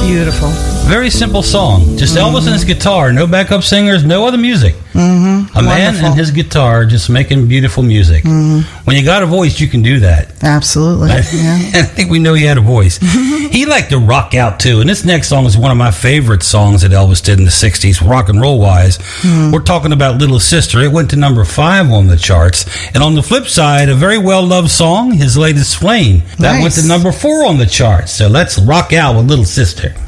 Beautiful. Very simple song. Just Elvis and his guitar. No backup singers, no other music. A man and his guitar just making beautiful music. When you got a voice, you can do that. Absolutely. Yeah. I think we know he had a voice. He liked to rock out too. And this next song is one of my favorite songs that Elvis did in the 60s, rock and roll wise. We're talking about Little Sister. It went to number 5 on the charts. And on the flip side, a very well-loved song, his latest Flame. That went to number 4 on the charts. So let's rock out with Little Sister.